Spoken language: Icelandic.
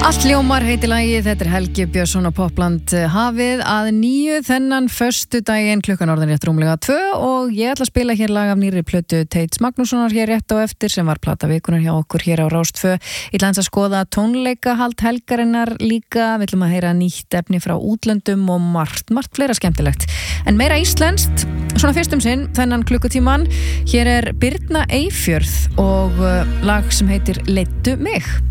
Allt ljómar heiti lagið, þetta Helgi Björnsson og Popland hafið að 9 þennan föstudaginn klukkan orðin rétt rúmlega 2 og ég ætla að spila hér lag af nýrri plötu Teits Magnússonar hér rétt á eftir sem var plata vikunar hjá okkur hér á Rás 2. Ég ætla að skoða tónleikahald helgarinnar líka, við ætlum að heyra nýtt efni frá útlöndum og margt fleira skemmtilegt. En meira íslenskt, svona fyrst sinn þennan klukkutíman, hér Birna Eyfjörð og lag sem heitir Leiddu mig.